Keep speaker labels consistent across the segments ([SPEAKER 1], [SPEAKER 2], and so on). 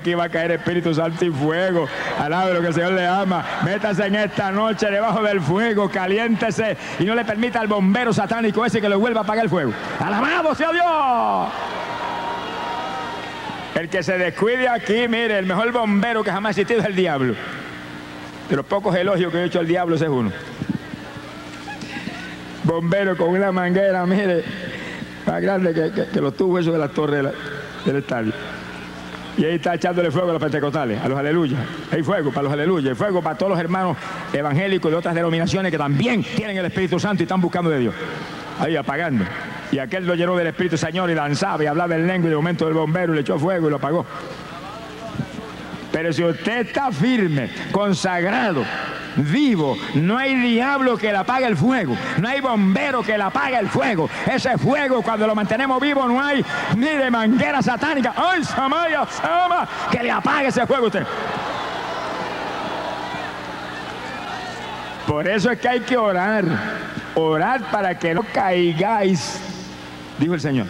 [SPEAKER 1] aquí va a caer Espíritu Santo y fuego. Alabe lo que el Señor le ama. Métase en esta noche debajo del fuego, caliéntese y no le permita al bombero satánico ese que le vuelva a apagar el fuego. ¡Alabado sea Dios! El que se descuide aquí, mire, el mejor bombero que jamás ha existido es el diablo. De los pocos elogios que he hecho al diablo, ese es uno. Bombero con una manguera, mire, más grande que los tubos esos de la torre del estadio. Y ahí está echándole fuego a los pentecostales, a los aleluyas. Hay fuego para los aleluyas, hay fuego para todos los hermanos evangélicos de otras denominaciones que también tienen el Espíritu Santo y están buscando de Dios. Ahí apagando. Y aquel lo llenó del Espíritu Señor y danzaba y hablaba en lengua y de momento el bombero le echó fuego y lo apagó. Pero si usted está firme, consagrado, vivo, no hay diablo que le apague el fuego, no hay bombero que le apague el fuego. Ese fuego, cuando lo mantenemos vivo, no hay ni de manguera satánica, ¡ay, Samaya, Sama!, que le apague ese fuego a usted. Por eso es que hay que orar, orar para que no caigáis, dijo el Señor.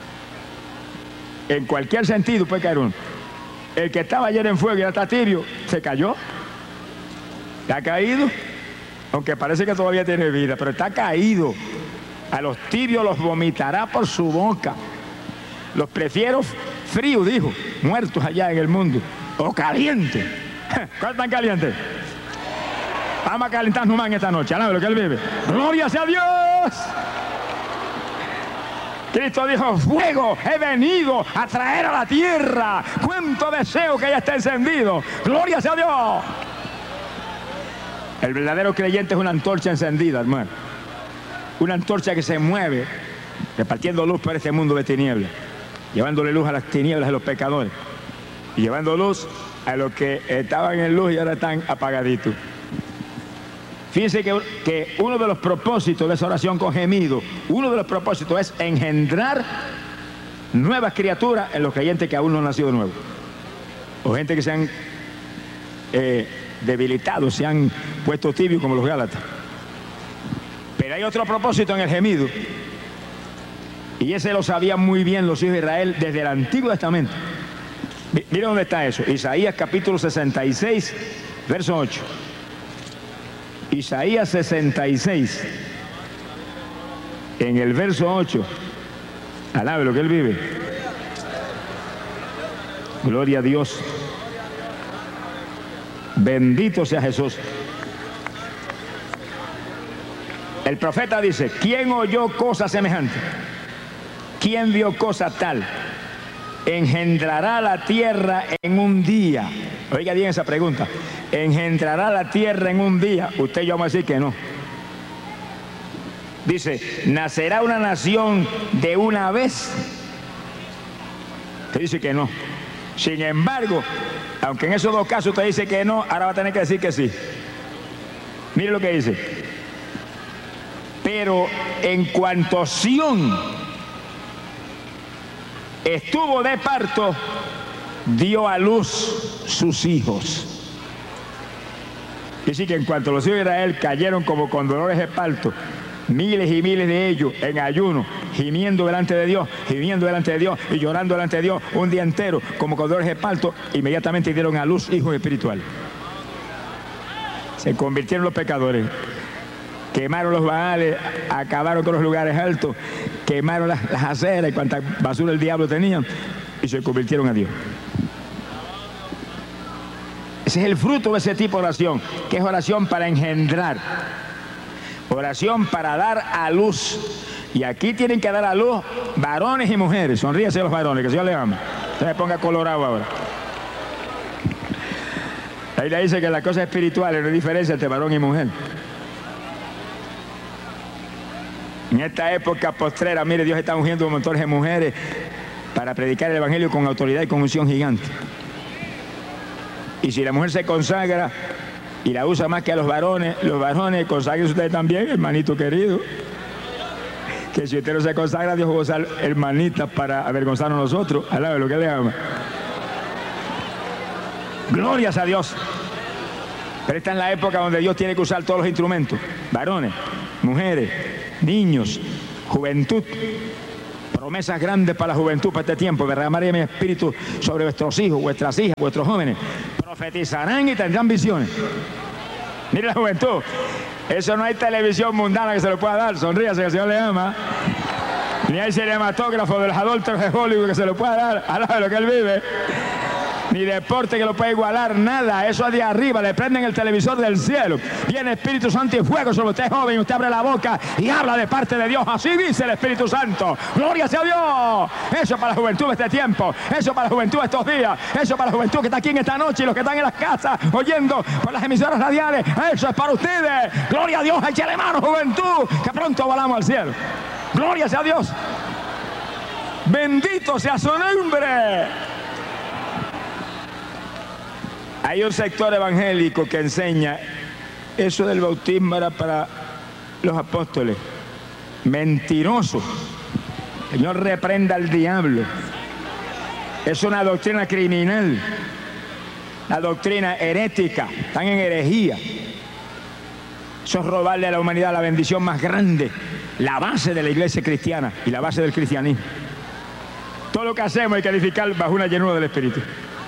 [SPEAKER 1] En cualquier sentido puede caer uno. El que estaba ayer en fuego y ya está tibio, se cayó. ¿Ha caído? Aunque parece que todavía tiene vida, pero está caído. A los tibios los vomitará por su boca. Los prefiero fríos, dijo, muertos allá en el mundo, o calientes. ¿Cuál tan caliente? Vamos a calentarnos más en esta noche. Alabe lo que Él vive. ¡Gloria sea Dios! Cristo dijo, fuego he venido a traer a la tierra. Cuánto deseo que ya esté encendido. ¡Gloria sea Dios! El verdadero creyente es una antorcha encendida, hermano. Una antorcha que se mueve, repartiendo luz para este mundo de tinieblas, llevándole luz a las tinieblas de los pecadores y llevando luz a los que estaban en luz y ahora están apagaditos. Fíjense que uno de los propósitos de esa oración con gemido, uno de los propósitos es engendrar nuevas criaturas en los creyentes que aún no han nacido de nuevo. O gente que se han debilitado, se han puesto tibios como los Gálatas. Pero hay otro propósito en el gemido. Y ese lo sabían muy bien los hijos de Israel desde el Antiguo Testamento. Miren dónde está eso. Isaías capítulo 66, verso 8. Isaías 66, en el verso 8, alabe lo que Él vive. Gloria a Dios. Bendito sea Jesús. El profeta dice, ¿quién oyó cosa semejante? ¿Quién vio cosa tal? Engendrará la tierra en un día. Oiga bien esa pregunta. ¿Engendrará la tierra en un día? Usted y yo vamos a decir que no. Dice, ¿nacerá una nación de una vez? Usted dice que no. Sin embargo, aunque en esos dos casos usted dice que no, ahora va a tener que decir que sí. Mire lo que dice. Pero en cuanto Sión estuvo de parto, dio a luz sus hijos. Y sí que en cuanto los hijos de Israel cayeron como con dolores de parto, miles y miles de ellos en ayuno, gimiendo delante de Dios y llorando delante de Dios un día entero como con dolores de parto, inmediatamente dieron a luz hijos espirituales. Se convirtieron los pecadores, quemaron los baales, acabaron con los lugares altos, quemaron las aceras y cuanta basura el diablo tenía y se convirtieron a Dios. Ese es el fruto de ese tipo de oración, que es oración para engendrar, oración para dar a luz. Y aquí tienen que dar a luz varones y mujeres. Sonríase a los varones, que el Señor les ama. Se me ponga colorado ahora. Ahí le dice que las cosas espirituales no hay diferencia entre varón y mujer. En esta época postrera, mire, Dios está ungiendo un montón de mujeres para predicar el evangelio con autoridad y con unción gigante. Y si la mujer se consagra y la usa más que a los varones consagren ustedes también, hermanito querido. Que si usted no se consagra, Dios va a usar hermanitas para avergonzarnos a nosotros. Alabe lo que le ama. Glorias a Dios. Pero esta es la época donde Dios tiene que usar todos los instrumentos. Varones, mujeres, niños, juventud, promesas grandes para la juventud, para este tiempo. Derramaré mi espíritu sobre vuestros hijos, vuestras hijas, vuestros jóvenes. Profetizarán y tendrán visiones. Mire la juventud. Eso no hay televisión mundana que se lo pueda dar. Sonríase, que el Señor le ama. Ni hay cinematógrafo de los adúlteros de Hollywood que se lo pueda dar al lado de lo que él vive. Ni deporte que lo pueda igualar, nada. Eso es de arriba, le prenden el televisor del cielo. Viene Espíritu Santo y fuego sobre usted, joven. Usted abre la boca y habla de parte de Dios. Así dice el Espíritu Santo. Gloria sea a Dios. Eso es para la juventud de este tiempo. Eso es para la juventud de estos días. Eso es para la juventud que está aquí en esta noche y los que están en las casas oyendo por las emisoras radiales. Eso es para ustedes. Gloria a Dios. Échale mano, juventud, que pronto volamos al cielo. Gloria sea a Dios. Bendito sea su nombre. Hay un sector evangélico que enseña eso del bautismo era para los apóstoles. Mentiroso. El Señor reprenda al diablo. Es una doctrina criminal. La doctrina herética. Están en herejía. Eso es robarle a la humanidad la bendición más grande. La base de la iglesia cristiana y la base del cristianismo. Todo lo que hacemos hay que edificar bajo una llenura del Espíritu.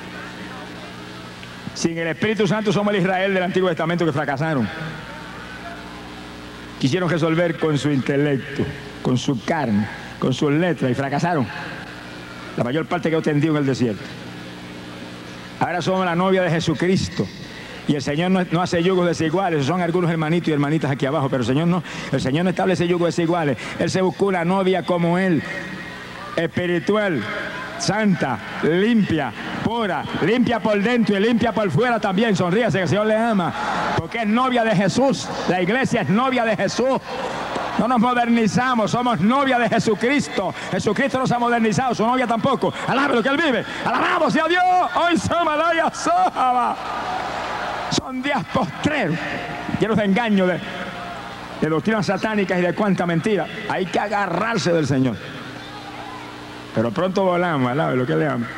[SPEAKER 1] Sin el Espíritu Santo somos el Israel del Antiguo Testamento que fracasaron. Quisieron resolver con su intelecto, con su carne, con sus letras y fracasaron. La mayor parte quedó tendido en el desierto. Ahora somos la novia de Jesucristo. Y el Señor no hace yugos desiguales. Son algunos hermanitos y hermanitas aquí abajo, pero el Señor no establece yugos desiguales. Él se buscó una novia como Él, espiritual, santa, limpia, pura, limpia por dentro y limpia por fuera también. Sonríase, que el Señor le ama, porque es novia de Jesús. La iglesia es novia de Jesús. No nos modernizamos, somos novia de Jesucristo. Jesucristo no se ha modernizado, su novia tampoco. Alabe lo que Él vive. Alabamos a Dios. Hoy Samalaya Sahaba. Son días postreros, llenos de engaño, de doctrinas satánicas y de cuánta mentira. Hay que agarrarse del Señor. Pero pronto volamos, alabe lo que le ama.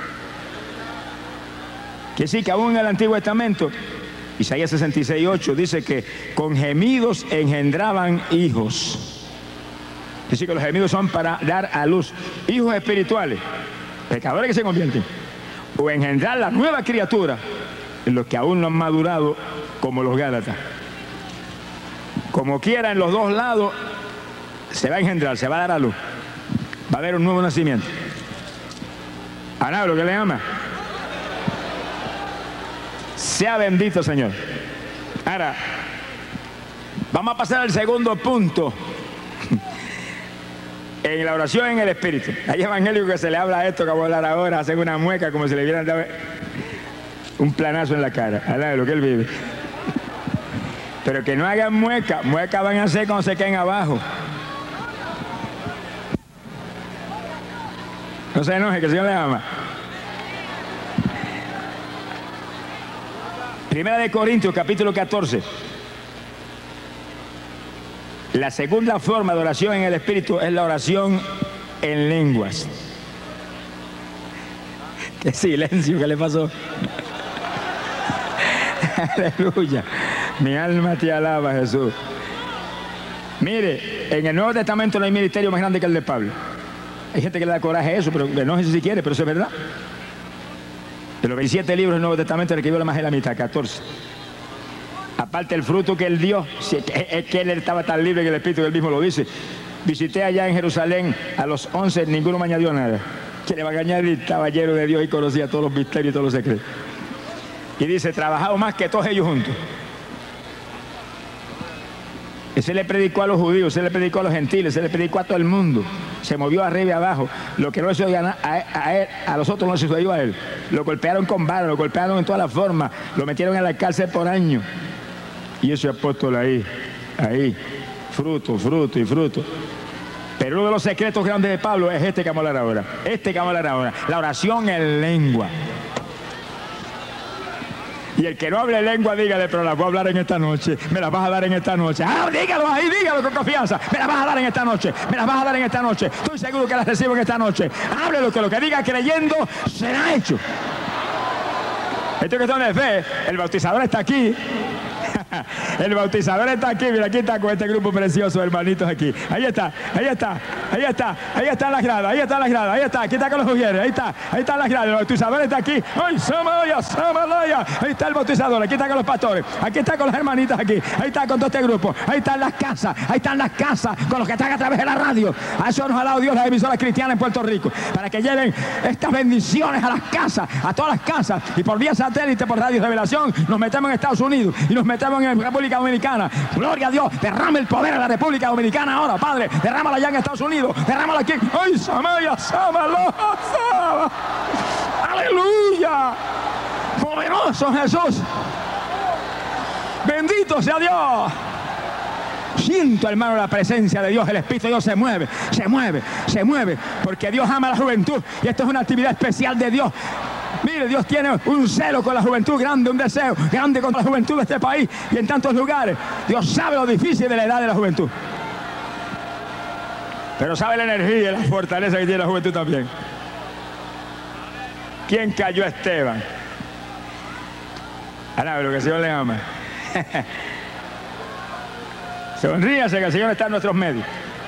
[SPEAKER 1] Que sí, que aún en el Antiguo Testamento, Isaías 66:8 dice que con gemidos engendraban hijos. Es decir, que los gemidos son para dar a luz hijos espirituales, pecadores que se convierten, o engendrar la nueva criatura en los que aún no han madurado, como los Gálatas. Como quiera, en los dos lados se va a engendrar, se va a dar a luz. Va a haber un nuevo nacimiento. Alabe lo que le ama. Sea bendito, Señor. Ahora, vamos a pasar al segundo punto. En la oración en el Espíritu. Hay evangélicos que se le habla a esto que voy a hablar ahora, hacen una mueca como si le hubieran dado un planazo en la cara. Alabe lo que Él vive. Pero que no hagan mueca. Mueca van a hacer cuando se caen abajo. No se enoje, que el Señor le ama. Primera de Corintios, capítulo 14. La segunda forma de oración en el Espíritu es la oración en lenguas. Qué silencio, ¿qué le pasó? Aleluya. Mi alma te alaba, Jesús. Mire, en el Nuevo Testamento no hay ministerio más grande que el de Pablo. Hay gente que le da coraje a eso, pero no sé si quiere, pero eso es verdad. De los 27 libros del Nuevo Testamento, el que escribió más de la mitad, 14. Aparte el fruto que Él dio, es que Él estaba tan libre que el Espíritu Él mismo lo dice. Visité allá en Jerusalén a los 11, ninguno me añadió nada. Que le va a añadir, estaba lleno de Dios y conocía todos los misterios y todos los secretos. Y dice, trabajado más que todos ellos juntos. Ese le predicó a los judíos, se le predicó a los gentiles, se le predicó a todo el mundo. Se movió arriba y abajo. Lo que no se oía a él, a los otros no se oyó a él. Lo golpearon con varas, lo golpearon en todas las formas. Lo metieron en la cárcel por años. Y ese apóstol ahí, fruto, fruto y fruto. Pero uno de los secretos grandes de Pablo es este que vamos a hablar ahora. Este que vamos a hablar ahora. La oración en lengua. Y el que no hable lengua, dígale, pero la voy a hablar en esta noche. Me las vas a dar en esta noche. Ah, dígalo ahí, dígalo con confianza. Me las vas a dar en esta noche. Me las vas a dar en esta noche. Estoy seguro que las recibo en esta noche. Háblelo, que lo que diga creyendo será hecho. Esto que es de fe, el bautizador está aquí. El bautizador está aquí, mira, aquí está con este grupo precioso de hermanitos aquí. Ahí está, ahí está, ahí está, ahí están las gradas, ahí están las gradas, ahí está, aquí está con los mujeres, ahí están las gradas, el bautizador está aquí. ¡Ay, Samaya, Samalaya! Ahí está el bautizador, aquí está con los pastores, aquí está con las hermanitas aquí, ahí está con todo este grupo, ahí están las casas, con los que están a través de la radio. A eso nos ha dado Dios las emisoras cristianas en Puerto Rico, para que lleven estas bendiciones a las casas, a todas las casas, y por vía satélite, por Radio Revelación, nos metemos en Estados Unidos y nos metemos en República Dominicana. Gloria a Dios, derrama el poder a la República Dominicana ahora, Padre, derrámala allá en Estados Unidos, derrámala aquí. ¡Ay, Samaya, Samalo! ¡Aleluya! ¡Poderoso Jesús! ¡Bendito sea Dios! Siento, hermano, la presencia de Dios, el Espíritu de Dios se mueve, porque Dios ama a la juventud y esto es una actividad especial de Dios. Mire, Dios tiene un celo con la juventud grande, un deseo grande con la juventud de este país y en tantos lugares. Dios sabe lo difícil de la edad de la juventud, pero sabe la energía y la fortaleza que tiene la juventud también. ¿Quién cayó a Esteban? Alabe lo que el Señor le ama. Sonríase que el Señor está en nuestros medios.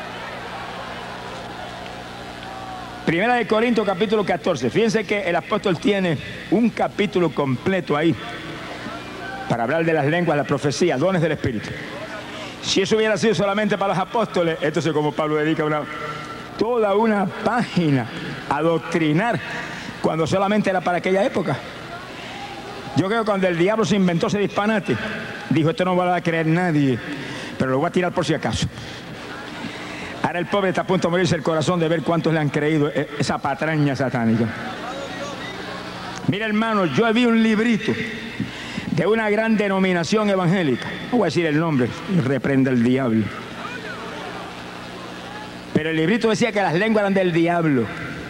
[SPEAKER 1] Primera de Corintios capítulo 14. Fíjense que el apóstol tiene un capítulo completo ahí para hablar de las lenguas, la profecía, dones del Espíritu. Si eso hubiera sido solamente para los apóstoles, entonces como Pablo dedica toda una página a doctrinar, cuando solamente era para aquella época. Yo creo que cuando el diablo se inventó ese disparate, dijo, esto no va a creer nadie, pero lo voy a tirar por si acaso. Ahora el pobre está a punto de morirse el corazón de ver cuántos le han creído esa patraña satánica. Mira, hermano, yo vi un librito de una gran denominación evangélica. No voy a decir el nombre, reprenda el diablo. Pero el librito decía que las lenguas eran del diablo.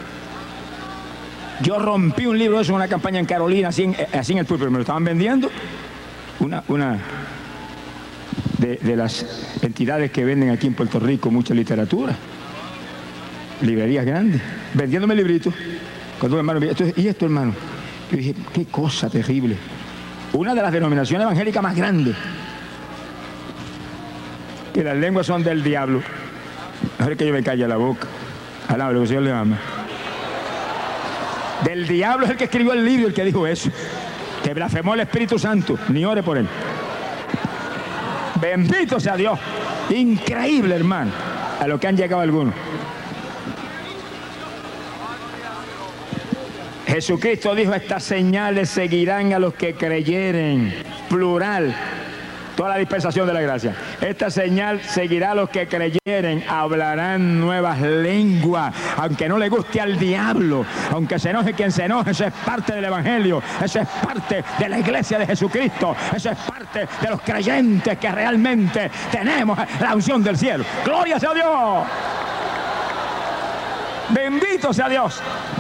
[SPEAKER 1] Yo rompí un libro de eso en una campaña en Carolina, así en el púlpito, me lo estaban vendiendo. Una de las entidades que venden aquí en Puerto Rico mucha literatura, librerías grandes, vendiéndome libritos. Cuando un hermano me dijo, ¿y esto, hermano? Yo dije, qué cosa terrible. Una de las denominaciones evangélicas más grandes, que las lenguas son del diablo. Mejor que yo me calle la boca. Alaba lo que el Señor le ama. Del diablo es el que escribió el libro, el que dijo eso, que blasfemó el Espíritu Santo. Ni ore por él. Bendito sea Dios. Increíble, hermano, a lo que han llegado algunos. Jesucristo dijo, estas señales seguirán a los que creyeren. Plural. Toda la dispensación de la gracia. Esta señal seguirá a los que creyeren, hablarán nuevas lenguas, aunque no le guste al diablo, aunque se enoje quien se enoje. Eso es parte del evangelio, eso es parte de la iglesia de Jesucristo, eso es parte de los creyentes que realmente tenemos la unción del cielo. ¡Gloria sea Dios! ¡Bendito sea Dios!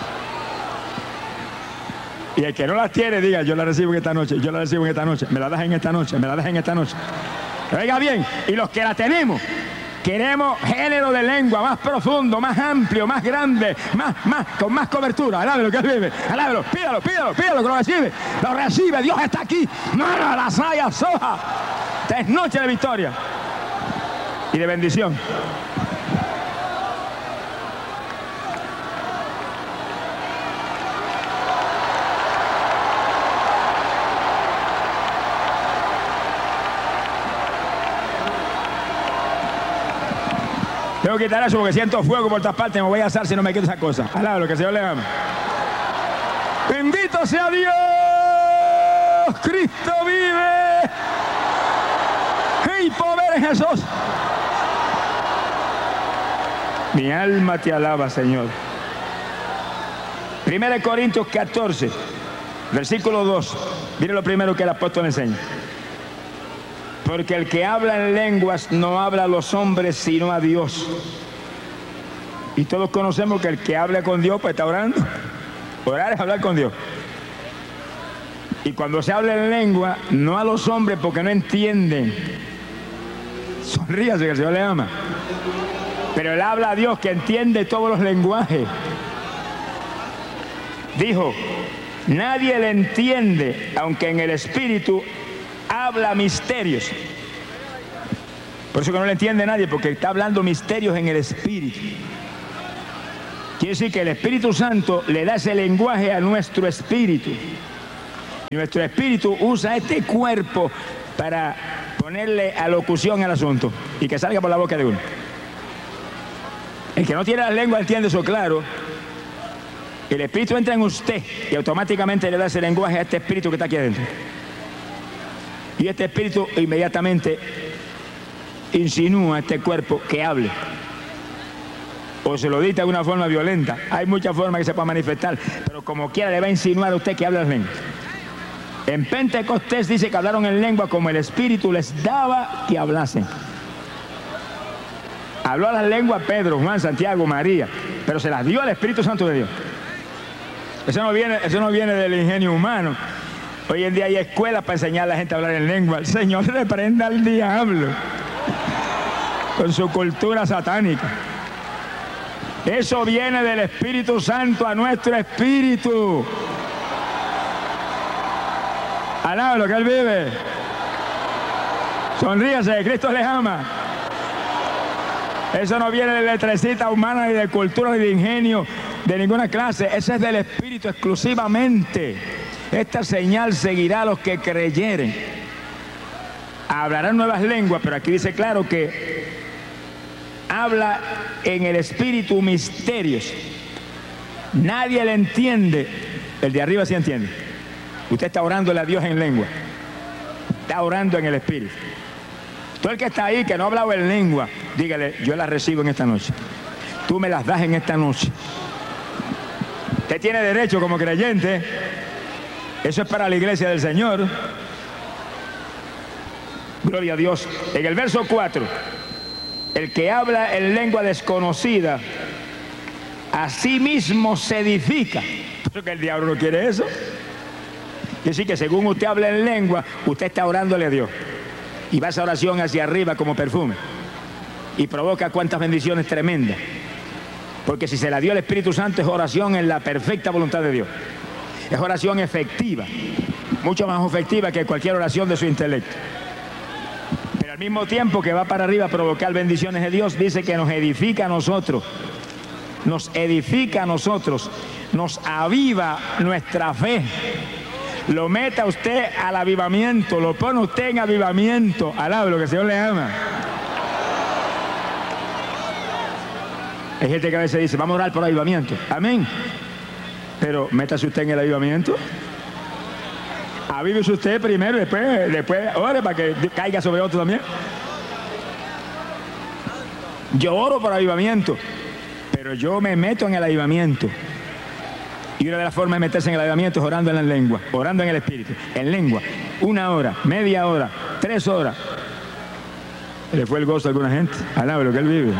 [SPEAKER 1] Y el que no las tiene, diga, yo la recibo en esta noche, yo la recibo en esta noche, me la das en esta noche, me la das en esta noche. Oiga bien, y los que la tenemos, queremos género de lengua más profundo, más amplio, más grande, con más cobertura. Alábelo que él vive, alábelo, pídalo, que lo recibe. Lo recibe, Dios está aquí. Mara la saya soja. Esta es noche de victoria y de bendición. Tengo que quitar eso porque siento fuego por todas partes. Me voy a asar si no me quito esa cosa. Alaba lo que el Señor le ama. Bendito sea Dios. Cristo vive. ¡Hey, poder en Jesús! Mi alma te alaba, Señor. 1 Corintios 14, versículo 2. Mire lo primero que el apóstol enseña. Porque el que habla en lenguas no habla a los hombres sino a Dios. Y todos conocemos que el que habla con Dios pues está orando. Orar es hablar con Dios. Y cuando se habla en lengua, no a los hombres porque no entienden. Sonríase que el Señor le ama. Pero él habla a Dios que entiende todos los lenguajes. Dijo, nadie le entiende, aunque en el espíritu habla misterios. Por eso que no le entiende nadie, porque está hablando misterios en el Espíritu. Quiere decir que el Espíritu Santo le da ese lenguaje a nuestro espíritu. Y nuestro espíritu usa este cuerpo para ponerle alocución al asunto y que salga por la boca de uno. El que no tiene la lengua entiende eso claro. El Espíritu entra en usted y automáticamente le da ese lenguaje a este espíritu que está aquí adentro. Y este espíritu inmediatamente insinúa a este cuerpo que hable. O se lo dicta de una forma violenta. Hay muchas formas que se puede manifestar, pero como quiera le va a insinuar a usted que habla las lenguas. En Pentecostés dice que hablaron en lengua como el Espíritu les daba que hablasen. Habló las lenguas Pedro, Juan, Santiago, María, pero se las dio al Espíritu Santo de Dios. Eso no viene del ingenio humano. Hoy en día hay escuelas para enseñar a la gente a hablar en lengua. El Señor reprenda al diablo con su cultura satánica. Eso viene del Espíritu Santo a nuestro espíritu. Alábalo, que Él vive. Sonríase, Cristo les ama. Eso no viene de letrecita humana, ni de cultura, ni de ingenio, de ninguna clase. Eso es del Espíritu exclusivamente. Esta señal seguirá a los que creyeren. Hablarán nuevas lenguas, pero aquí dice claro que habla en el Espíritu misterios. Nadie le entiende. El de arriba sí entiende. Usted está orándole a Dios en lengua. Está orando en el Espíritu. Todo el que está ahí, que no ha hablado en lengua, dígale, yo las recibo en esta noche. Tú me las das en esta noche. Usted tiene derecho como creyente. Eso es para la iglesia del Señor. Gloria a Dios. En el verso 4, el que habla en lengua desconocida, a sí mismo se edifica. ¿Eso que el diablo no quiere eso? Quiere decir que según usted habla en lengua, usted está orándole a Dios. Y va esa oración hacia arriba como perfume. Y provoca cuantas bendiciones tremendas. Porque si se la dio el Espíritu Santo, es oración en la perfecta voluntad de Dios. Es oración efectiva. Mucho más efectiva que cualquier oración de su intelecto. Pero al mismo tiempo que va para arriba a provocar bendiciones de Dios, dice que nos edifica a nosotros. Nos edifica a nosotros. Nos aviva nuestra fe. Lo meta usted al avivamiento, lo pone usted en avivamiento. Alábalo, que el Señor le ama. Hay gente que a veces dice, vamos a orar por avivamiento. Amén. Pero métase usted en el avivamiento. Avívese usted primero, después ore para que caiga sobre otro también. Yo oro por avivamiento, pero yo me meto en el avivamiento. Y una de las formas de meterse en el avivamiento es orando en la lengua, orando en el Espíritu, en lengua. 1 hora, media hora, 3 horas. Le fue el gozo a alguna gente. Alábalo, que Él vive.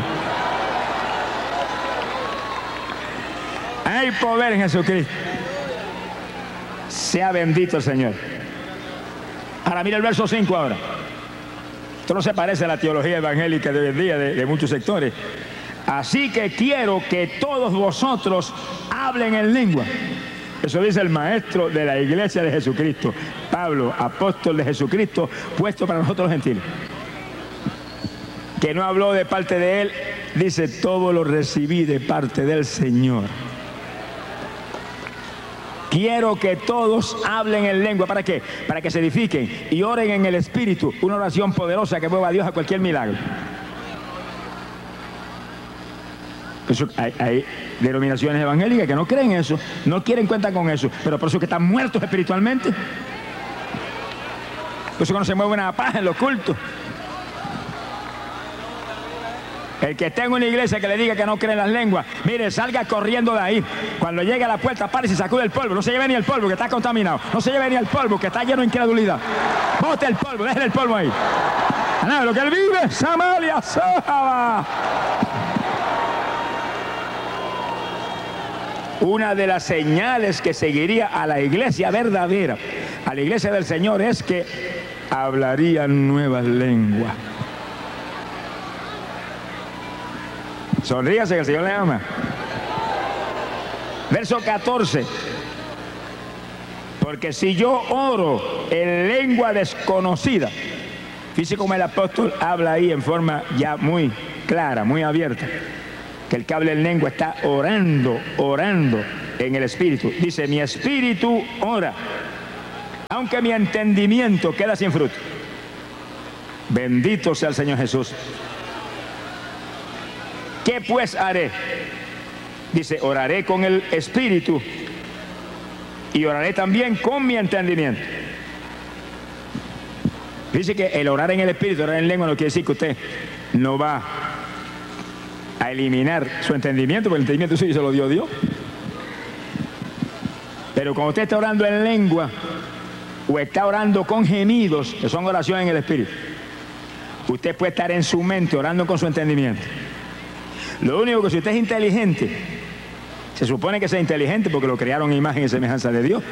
[SPEAKER 1] Hay poder en Jesucristo. Sea bendito el Señor. Ahora mira el verso 5 ahora. Esto no se parece a la teología evangélica de hoy en día de muchos sectores. Así que quiero que todos vosotros hablen en lengua. Eso dice el maestro de la iglesia de Jesucristo, Pablo, apóstol de Jesucristo, puesto para nosotros los gentiles. Que no habló de parte de él, dice, todo lo recibí de parte del Señor. Quiero que todos hablen en lengua. ¿Para qué? Para que se edifiquen y oren en el Espíritu. Una oración poderosa que mueva a Dios a cualquier milagro. Eso, hay denominaciones evangélicas que no creen eso, no quieren cuenta con eso, pero por eso que están muertos espiritualmente. Por eso que no se mueve una paja en los cultos. El que esté en una iglesia que le diga que no cree en las lenguas, mire, salga corriendo de ahí. Cuando llegue a la puerta, pare y se sacude el polvo. No se lleve ni el polvo, que está contaminado. No se lleve ni el polvo, que está lleno de incredulidad. Bote el polvo, déjele el polvo ahí. Nada, lo que él vive, Samaria, Sahaba. Una de las señales que seguiría a la iglesia verdadera, a la iglesia del Señor, es que hablarían nuevas lenguas. Sonríase, que el Señor le ama. Verso 14. Porque si yo oro en lengua desconocida, fíjese cómo el apóstol habla ahí en forma ya muy clara, muy abierta, que el que habla en lengua está orando en el espíritu. Dice, mi espíritu ora, aunque mi entendimiento queda sin fruto. Bendito sea el Señor Jesús. ¿Qué pues haré? Dice, oraré con el espíritu y oraré también con mi entendimiento. Dice que el orar en el espíritu, orar en lengua, no quiere decir que usted no va a eliminar su entendimiento, porque el entendimiento suyo se lo dio Dios. Pero cuando usted está orando en lengua o está orando con gemidos, que son oraciones en el espíritu, usted puede estar en su mente orando con su entendimiento. Lo único que si usted es inteligente, se supone que sea inteligente porque lo crearon en imagen y semejanza de Dios.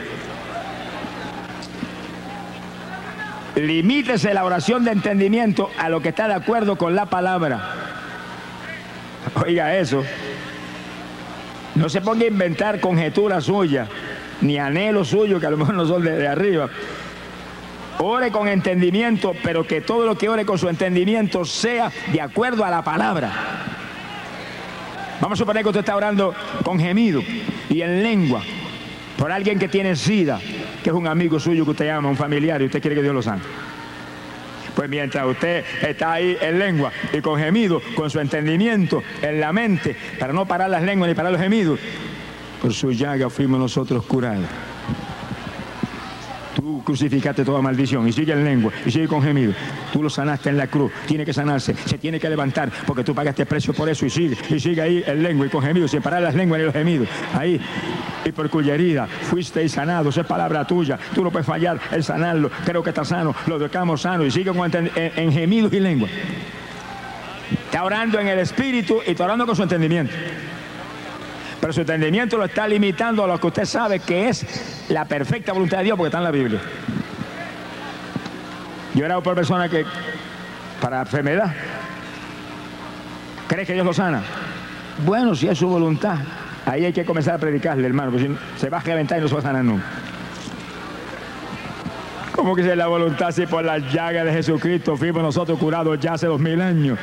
[SPEAKER 1] Limítese la oración de entendimiento a lo que está de acuerdo con la palabra. Oiga eso. No se ponga a inventar conjeturas suyas, ni anhelos suyos que a lo mejor no son de arriba. Ore con entendimiento, pero que todo lo que ore con su entendimiento sea de acuerdo a la palabra. Vamos a suponer que usted está orando con gemido y en lengua por alguien que tiene SIDA, que es un amigo suyo que usted ama, un familiar, y usted quiere que Dios lo sane. Pues mientras usted está ahí en lengua y con gemido, con su entendimiento en la mente, para no parar las lenguas ni parar los gemidos, por su llaga fuimos nosotros curados. Tú crucificaste toda maldición y sigue en lengua y sigue con gemido. Tú lo sanaste en la cruz, tiene que sanarse, se tiene que levantar porque tú pagaste precio por eso y sigue ahí en lengua y con gemido, sin parar las lenguas ni los gemidos. Ahí, y por cuya herida fuisteis sanados, es palabra tuya, tú no puedes fallar en sanarlo, creo que está sano, lo dejamos sano y sigue en gemidos y lengua. Está orando en el espíritu y está orando con su entendimiento. Pero su entendimiento lo está limitando a lo que usted sabe que es la perfecta voluntad de Dios, porque está en la Biblia. Yo he orado por personas que, para enfermedad, ¿cree que Dios lo sana? Bueno, si es su voluntad, ahí hay que comenzar a predicarle, hermano, porque si se va a reventar y no se va a sanar nunca. ¿Cómo que si es la voluntad si por la llaga de Jesucristo fuimos nosotros curados ya hace 2000 años?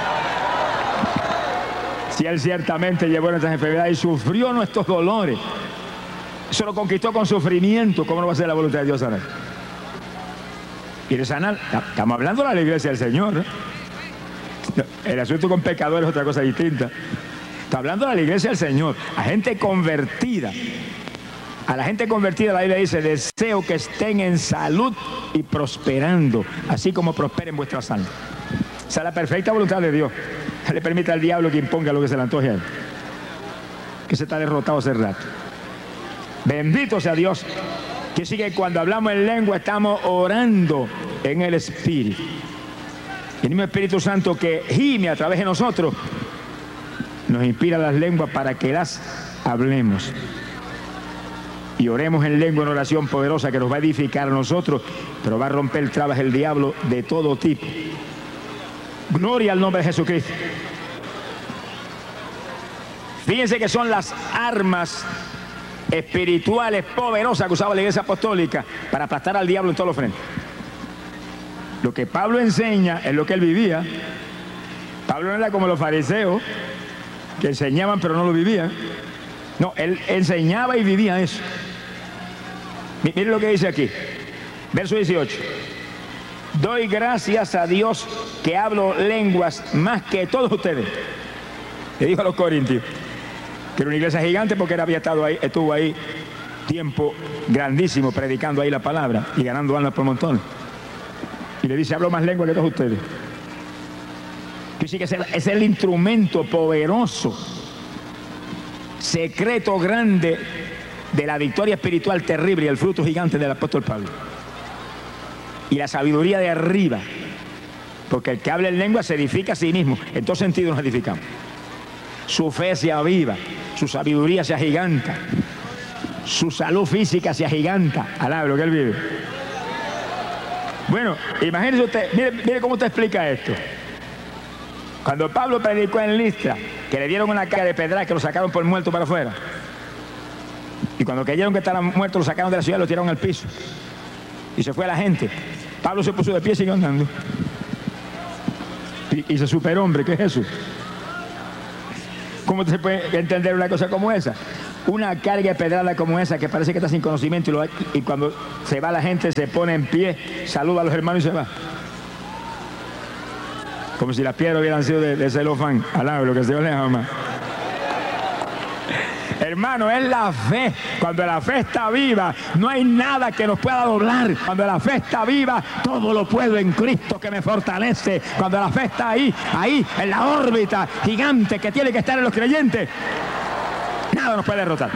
[SPEAKER 1] Si Él ciertamente llevó nuestras enfermedades y sufrió nuestros dolores, eso lo conquistó con sufrimiento, ¿cómo no va a ser la voluntad de Dios sanar? ¿Quiere sanar? Estamos hablando de la iglesia del Señor, ¿eh? El asunto con pecadores es otra cosa distinta. Está hablando de la iglesia del Señor, a gente convertida. A la gente convertida la Biblia dice, deseo que estén en salud y prosperando, así como prosperen vuestras almas. Esa es la perfecta voluntad de Dios. Le permite al diablo que imponga lo que se le antoje a él, que se está derrotado hace rato. Bendito sea Dios. Que sigue, cuando hablamos en lengua estamos orando en el Espíritu. El mismo Espíritu Santo que gime a través de nosotros nos inspira las lenguas para que las hablemos y oremos en lengua, en oración poderosa que nos va a edificar a nosotros, pero va a romper trabas el diablo de todo tipo. Gloria al nombre de Jesucristo. Fíjense que son las armas espirituales poderosas que usaba la iglesia apostólica para aplastar al diablo en todos los frentes. Lo que Pablo enseña es lo que él vivía. Pablo no era como los fariseos que enseñaban pero no lo vivían. No, él enseñaba y vivía eso. Miren lo que dice aquí, verso 18. Doy gracias a Dios que hablo lenguas más que todos ustedes. Le dijo a los corintios que era una iglesia gigante porque él había estado ahí, estuvo ahí tiempo grandísimo predicando ahí la palabra y ganando almas por montones. Y le dice, hablo más lenguas que todos ustedes. Que sí que es el instrumento poderoso, secreto grande de la victoria espiritual terrible y el fruto gigante del apóstol Pablo. Y la sabiduría de arriba, porque el que habla en lengua se edifica a sí mismo. En todos sentidos nos edificamos. Su fe se aviva, su sabiduría se agiganta, su salud física se agiganta. Alaba lo que él vive. Bueno, imagínese usted, mire cómo usted explica esto. Cuando Pablo predicó en Listra, que le dieron una carga de pedra que lo sacaron por muerto para afuera, Y cuando creyeron que estaban muertos, lo sacaron de la ciudad y lo tiraron al piso. Y se fue la gente. Pablo se puso de pie y siguió andando. Y se superhombre, ¿qué es eso? ¿Cómo se puede entender una cosa como esa? Una carga de pedrada como esa, que parece que está sin conocimiento, y cuando se va la gente se pone en pie, saluda a los hermanos y se va. Como si las piedras hubieran sido de celofán. Alaba lo que el Señor les ama. Hermano, es la fe. Cuando la fe está viva, no hay nada que nos pueda doblar. Cuando la fe está viva, todo lo puedo en Cristo que me fortalece. Cuando la fe está ahí, en la órbita gigante que tiene que estar en los creyentes, nada nos puede derrotar.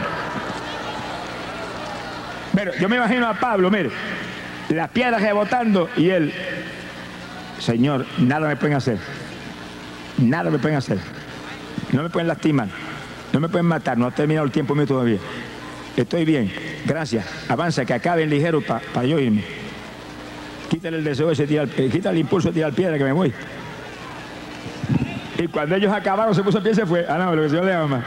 [SPEAKER 1] Pero yo me imagino a Pablo, mire, las piedras rebotando y él, Señor, nada me pueden hacer. Nada me pueden hacer. No me pueden lastimar. No me pueden matar. No ha terminado el tiempo mío todavía. Estoy bien. Gracias. Avanza, que acaben ligero para yo irme. Quítale el deseo ese, quita el impulso de tirar piedra que me voy. Y cuando ellos acabaron, se puso a pie y se fue. Ah, no, lo que el Señor le ama.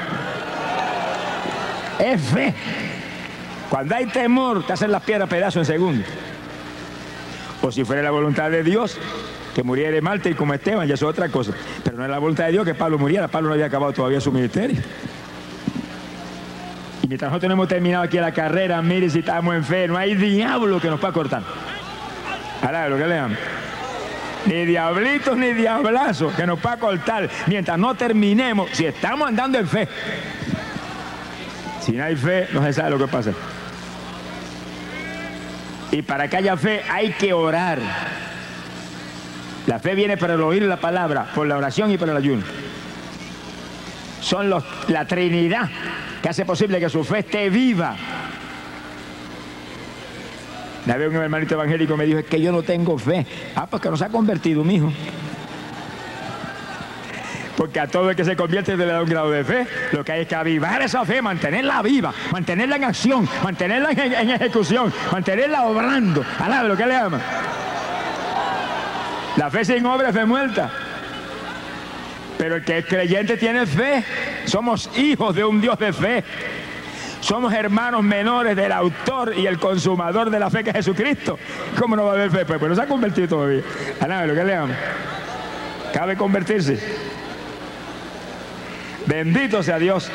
[SPEAKER 1] Es fe. Cuando hay temor, te hacen las piedras pedazos en segundos. O si fuera la voluntad de Dios, que muriera de mártir como Esteban, ya eso es otra cosa. Pero no es la voluntad de Dios que Pablo muriera. Pablo no había acabado todavía su ministerio. Y mientras nosotros no hemos terminado aquí la carrera, mire si estamos en fe, no hay diablo que nos pueda cortar. Ahora, lo que le amo. Ni diablitos ni diablazos que nos pueda cortar mientras no terminemos, si estamos andando en fe. Si no hay fe, no se sabe lo que pasa. Y para que haya fe hay que orar. La fe viene por el oír la palabra, por la oración y por el ayuno. Son la Trinidad que hace posible que su fe esté viva. Una vez un hermanito evangélico me dijo, es que yo no tengo fe. Ah, pues que no se ha convertido, mijo. Porque a todo el que se convierte le da un grado de fe. Lo que hay es que avivar esa fe, mantenerla viva, mantenerla en acción, mantenerla en ejecución, mantenerla obrando. Alaba lo que le ama. La fe sin obra es fe muerta. Pero el que es creyente tiene fe. Somos hijos de un Dios de fe. Somos hermanos menores del autor y el consumador de la fe, que es Jesucristo. ¿Cómo no va a haber fe? Pues no se ha convertido todavía. Alaba lo que le ama. Cabe convertirse. Bendito sea Dios.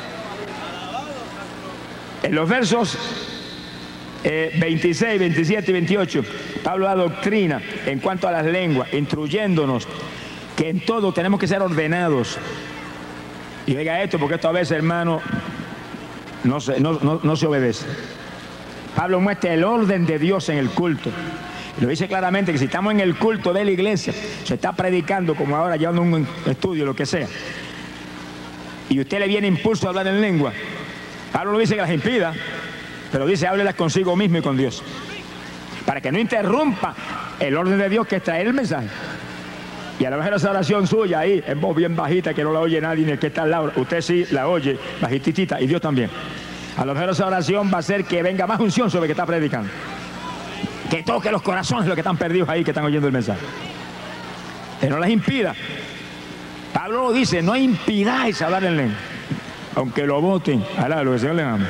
[SPEAKER 1] En los versos 26, 27 y 28, Pablo da doctrina en cuanto a las lenguas, instruyéndonos que en todo tenemos que ser ordenados. Y oiga esto, porque esto a veces, hermano, no se obedece. Pablo muestra el orden de Dios en el culto. Lo dice claramente que si estamos en el culto de la iglesia, se está predicando como ahora, llevando un estudio, lo que sea, y usted le viene impulso a hablar en lengua, Pablo no dice que las impida, pero dice háblelas consigo mismo y con Dios, para que no interrumpa el orden de Dios, que es traer el mensaje. Y a lo mejor esa oración suya ahí, en voz bien bajita, que no la oye nadie ni el que está al lado, usted sí la oye bajitita, y Dios también. A lo mejor esa oración va a hacer que venga más unción sobre el que está predicando, que toque los corazones de los que están perdidos ahí, que están oyendo el mensaje. Que no las impida. Pablo lo dice, no impidáis hablar en lengua, aunque lo voten. Alá, lo que el Señor les ama.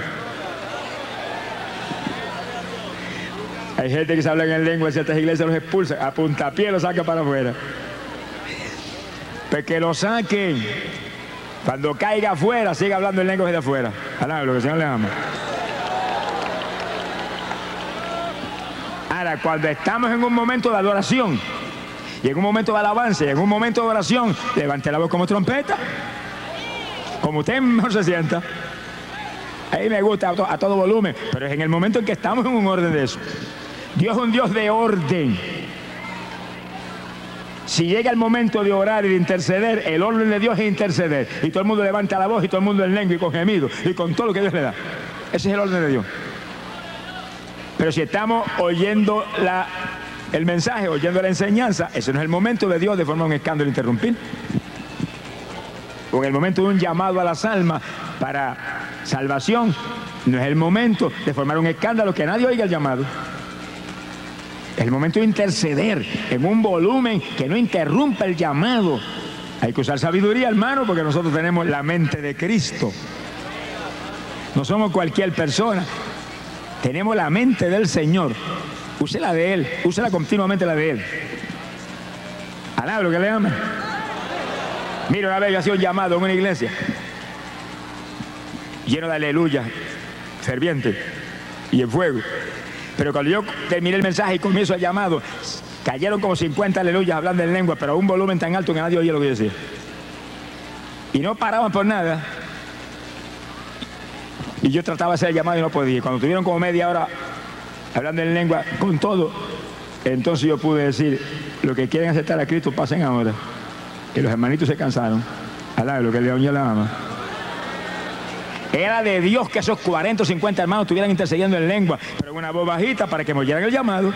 [SPEAKER 1] Hay gente que se habla en lengua, en ciertas iglesias los expulsa, a puntapié lo saca para afuera. Pues que lo saquen. Cuando caiga afuera, siga hablando en lengua desde afuera. Alá, lo que el Señor les ama. Ahora, cuando estamos en un momento de adoración, y en un momento de alabanza, y en un momento de oración, levante la voz como trompeta, como usted mejor se sienta. Ahí me gusta a todo volumen, pero es en el momento en que estamos en un orden de eso. Dios es un Dios de orden. Si llega el momento de orar y de interceder, el orden de Dios es interceder. Y todo el mundo levanta la voz, y todo el mundo en lengua y con gemido, y con todo lo que Dios le da. Ese es el orden de Dios. Pero si estamos oyendo el mensaje, oyendo la enseñanza, ese no es el momento de Dios de formar un escándalo e interrumpir. O en el momento de un llamado a las almas para salvación, no es el momento de formar un escándalo que nadie oiga el llamado. Es el momento de interceder en un volumen que no interrumpa el llamado. Hay que usar sabiduría, hermano, porque nosotros tenemos la mente de Cristo. No somos cualquier persona. Tenemos la mente del Señor. Use la de Él. Úsela continuamente la de Él. Alaba lo que le ama. Mira, una vez yo hacía un llamado en una iglesia lleno de aleluya, ferviente y en fuego. Pero cuando yo terminé el mensaje y comienzo el llamado, cayeron como 50 aleluyas hablando en lengua, pero a un volumen tan alto que nadie oía lo que yo decía. Y no paraban por nada. Y yo trataba de hacer el llamado y no podía. Cuando tuvieron como media hora hablando en lengua con todo, entonces yo pude decir: lo que quieren aceptar a Cristo, pasen ahora. Que los hermanitos se cansaron. Alá, lo que León ya la ama. Era de Dios que esos 40 o 50 hermanos estuvieran intercediendo en lengua, pero en una voz bajita para que me oyeran el llamado.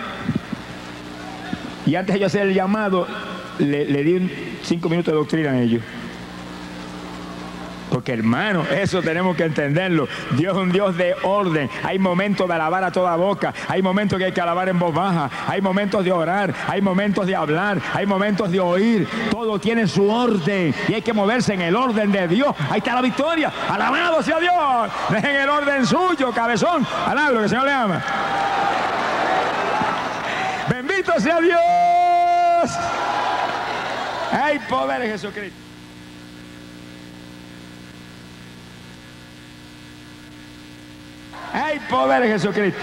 [SPEAKER 1] Y antes de yo hacer el llamado, le di 5 minutos de doctrina a ellos. Porque, hermano, eso tenemos que entenderlo. Dios es un Dios de orden. Hay momentos de alabar a toda boca. Hay momentos que hay que alabar en voz baja. Hay momentos de orar. Hay momentos de hablar. Hay momentos de oír. Todo tiene su orden. Y hay que moverse en el orden de Dios. Ahí está la victoria. Alabado sea Dios. Dejen el orden suyo, cabezón. Alablo, que el Señor le ama. Bendito sea Dios. Hay poder en Jesucristo. Hay poder en Jesucristo.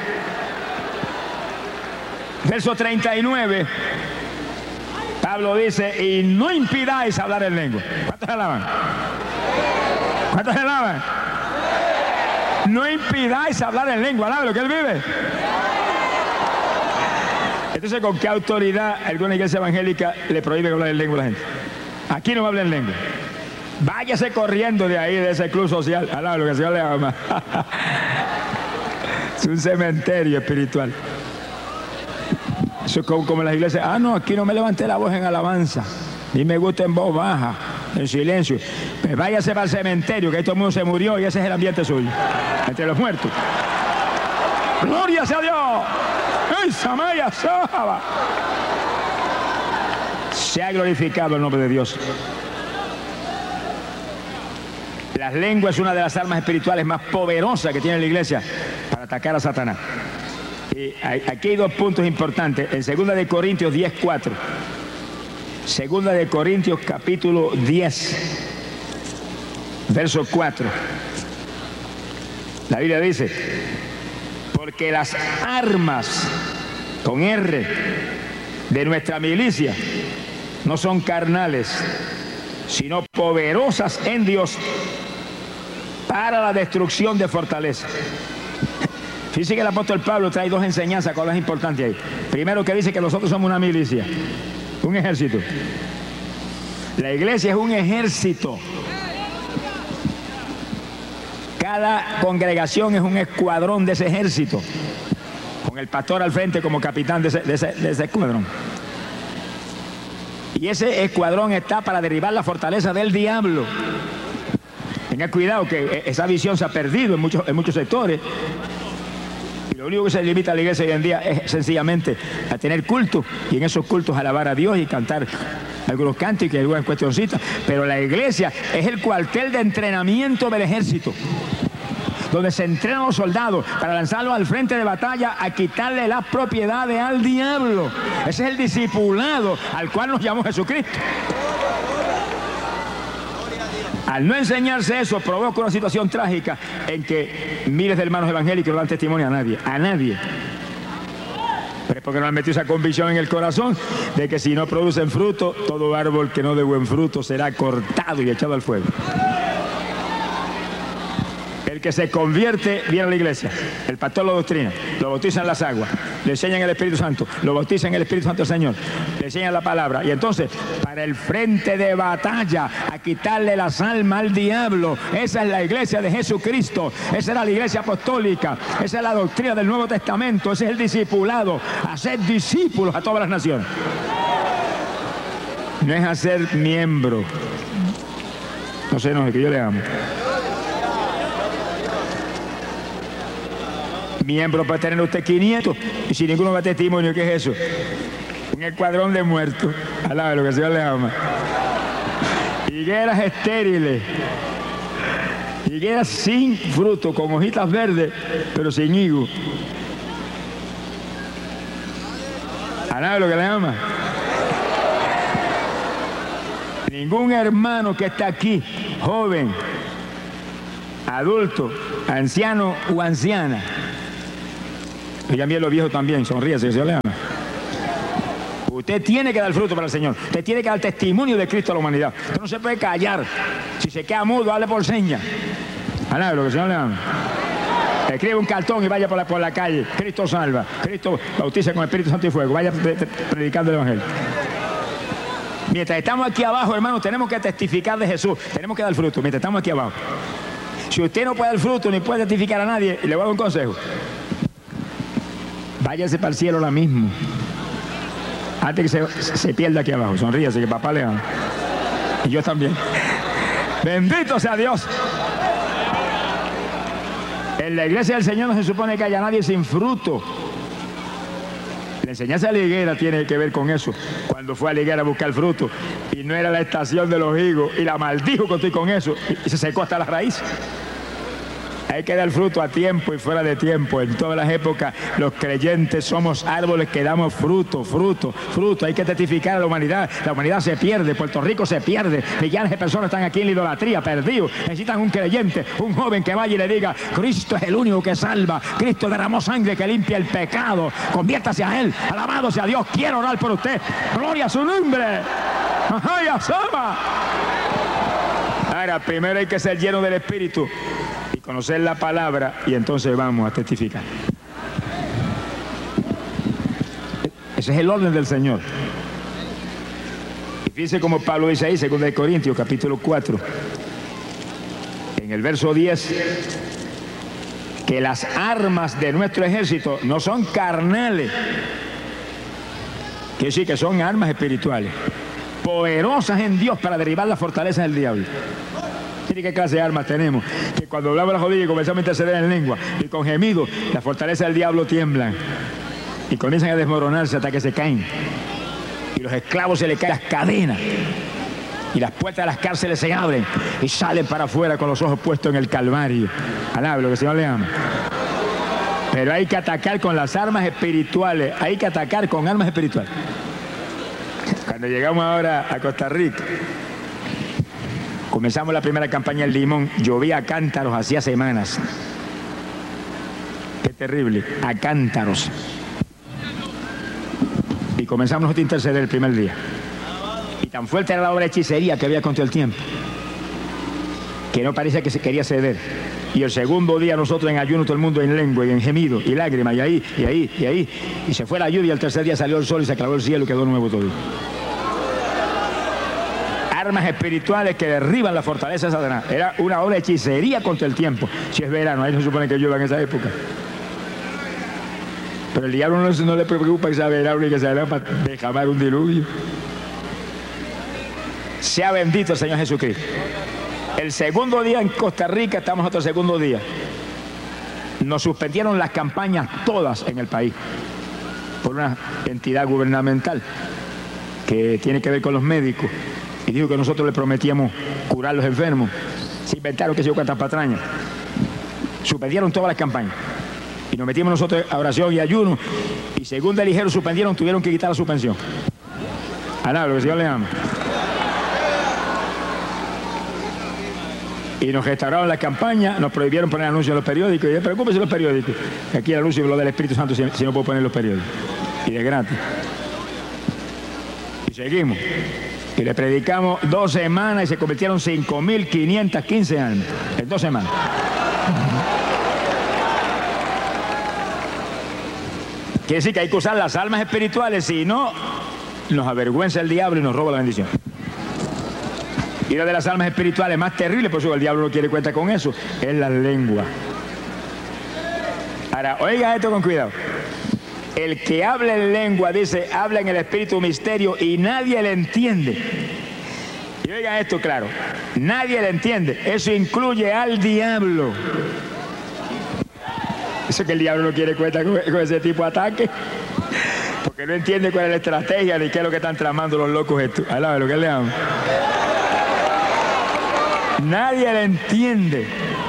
[SPEAKER 1] Verso 39. Pablo dice: y no impidáis hablar en lengua. ¿Cuántos alaban? ¿Cuántos alaban? No impidáis hablar en lengua. ¿Alaban lo que él vive? Entonces, ¿con qué autoridad alguna iglesia evangélica le prohíbe hablar en lengua a la gente? Aquí no habla en lengua. Váyase corriendo de ahí, de ese club social. Alaban lo que el Señor le ama. Es un cementerio espiritual. Eso es como en las iglesias. Ah, no, aquí no me levanté la voz en alabanza. Ni me gusta en voz baja, en silencio. Pues váyase para el cementerio, que ahí todo el mundo se murió y ese es el ambiente suyo. Entre los muertos. ¡Gloria sea Dios! ¡Ay, Samaya Saba! Se ha glorificado el nombre de Dios. Las lenguas es una de las armas espirituales más poderosas que tiene la iglesia para atacar a Satanás. Y aquí hay 2 puntos importantes. En 2 de Corintios 10:4. 2 de Corintios capítulo 10, verso 4. La Biblia dice: porque las armas, con R, de nuestra milicia no son carnales, sino poderosas en Dios para la destrucción de fortaleza. Fíjense que el apóstol Pablo trae 2 enseñanzas, cosas importantes ahí. Primero, que dice que nosotros somos una milicia, un ejército. La iglesia es un ejército. Cada congregación es un escuadrón de ese ejército, con el pastor al frente como capitán de ese escuadrón. Y ese escuadrón está para derribar la fortaleza del diablo. Tenga cuidado, que esa visión se ha perdido en muchos sectores. Y lo único que se limita a la iglesia hoy en día es sencillamente a tener culto, y en esos cultos alabar a Dios y cantar algunos cánticos y algunas cuestioncitas. Pero la iglesia es el cuartel de entrenamiento del ejército, donde se entrenan los soldados para lanzarlos al frente de batalla a quitarle las propiedades al diablo. Ese es el discipulado al cual nos llamó Jesucristo. Al no enseñarse eso, provoca una situación trágica en que miles de hermanos evangélicos no dan testimonio a nadie. A nadie. Pero es porque no han metido esa convicción en el corazón de que si no producen fruto, todo árbol que no dé buen fruto será cortado y echado al fuego. El que se convierte viene a la iglesia, el pastor lo doctrina, lo bautiza en las aguas, le enseñan el Espíritu Santo, lo bautiza en el Espíritu Santo del Señor, le enseñan la palabra, y entonces para el frente de batalla a quitarle las almas al diablo. Esa es la iglesia de Jesucristo, esa era la iglesia apostólica, esa es la doctrina del Nuevo Testamento, ese es el discipulado, hacer discípulos a todas las naciones. No es hacer miembro. No se enoje, que yo le amo. Miembro para tener usted 500 y si ninguno da testimonio. ¿Qué es eso? Un escuadrón de muertos. Alaba lo que el Señor le ama. Higueras estériles. Higuera sin fruto, con hojitas verdes, pero sin higo. ¿A nada lo que le llama? Ningún hermano que está aquí, joven, adulto, anciano o anciana, y también los viejos también, sonríase, que se le ama. Usted tiene que dar fruto para el Señor. Usted tiene que dar testimonio de Cristo a la humanidad. Usted no se puede callar. Si se queda mudo, hable por señas. A nada, lo que el Señor le ama. Escribe un cartón y vaya por la calle. Cristo salva. Cristo bautiza con Espíritu Santo y fuego. Vaya predicando el Evangelio. Mientras estamos aquí abajo, hermanos, tenemos que testificar de Jesús. Tenemos que dar fruto mientras estamos aquí abajo. Si usted no puede dar fruto ni puede testificar a nadie, le voy a dar un consejo. Váyase para el cielo ahora mismo. Antes que se pierda aquí abajo. Sonríase, que papá le ama. Y yo también. Bendito sea Dios. En la iglesia del Señor no se supone que haya nadie sin fruto. La enseñanza de la higuera tiene que ver con eso. Cuando fue a la higuera a buscar fruto y no era la estación de los higos y la maldijo con eso y se secó hasta la raíz. Hay que dar fruto a tiempo y fuera de tiempo. En todas las épocas los creyentes somos árboles que damos fruto, fruto, fruto. Hay que testificar a la humanidad. La humanidad se pierde, Puerto Rico se pierde. Millones de personas están aquí en la idolatría, perdidos. Necesitan un creyente, un joven que vaya y le diga: Cristo es el único que salva. Cristo derramó sangre que limpia el pecado. Conviértase a Él. Alabado sea Dios. Quiero orar por usted. Gloria a su nombre. ¡Ay, asama! Ahora, primero hay que ser lleno del Espíritu y conocer la palabra, y entonces vamos a testificar. Ese es el orden del Señor. Y fíjense como Pablo dice ahí, 2 Corintios, capítulo 4, en el verso 10, que las armas de nuestro ejército no son carnales, quiere decir que son armas espirituales, poderosas en Dios para derribar las fortalezas del diablo. ¿Qué clase de armas tenemos? Que cuando hablamos las rodillas y comenzamos a interceder en lengua y con gemidos, las fortalezas del diablo tiemblan y comienzan a desmoronarse hasta que se caen. Y los esclavos se les caen las cadenas y las puertas de las cárceles se abren y salen para afuera con los ojos puestos en el Calvario. Alaba lo que el Señor le ama. Pero hay que atacar con las armas espirituales. Hay que atacar con armas espirituales. Cuando llegamos ahora a Costa Rica, comenzamos la primera campaña en Limón, llovía a cántaros hacía semanas. Qué terrible, a cántaros. Y comenzamos nosotros a interceder el primer día. Y tan fuerte era la obra de hechicería que había contra el tiempo, que no parecía que se quería ceder. Y el segundo día nosotros en ayuno, todo el mundo en lengua y en gemido y lágrimas, y se fue la lluvia, y el tercer día salió el sol y se aclaró el cielo y quedó nuevo todo. Armas espirituales que derriban la fortaleza de Satanás. Era una obra de hechicería contra el tiempo. Si es verano, ahí no se supone que llueva en esa época. Pero el diablo no le preocupa que sea verano y que sea para derramar un diluvio. Sea bendito el Señor Jesucristo. El segundo día en Costa Rica, estamos otro segundo día, nos suspendieron las campañas todas en el país por una entidad gubernamental que tiene que ver con los médicos. Y dijo que nosotros le prometíamos curar a los enfermos. Se inventaron que se dio cuantas patrañas. Suspendieron todas las campañas. Y nos metimos nosotros a oración y ayuno. Y según de ligero suspendieron, tuvieron que quitar la suspensión. Alaba lo que el Señor le ama. Y nos restauraron la campaña, nos prohibieron poner anuncios en los periódicos. Y preocúpese los periódicos. Aquí el anuncio es lo del Espíritu Santo, si no puedo poner los periódicos. Y de gratis. Y seguimos. Y le predicamos 2 semanas y se convirtieron 5.515 almas en 2 semanas. Quiere decir que hay que usar las almas espirituales, si no, nos avergüenza el diablo y nos roba la bendición. Y una de las almas espirituales más terribles, por eso el diablo no quiere cuenta con eso, es la lengua. Ahora, oiga esto con cuidado. El que habla en lengua, dice, habla en el espíritu misterio y nadie le entiende. Y oigan esto claro, nadie le entiende. Eso incluye al diablo. Eso que el diablo no quiere cuenta con ese tipo de ataque, porque no entiende cuál es la estrategia ni qué es lo que están tramando los locos estos. Alaba lo que le amo. Nadie le entiende.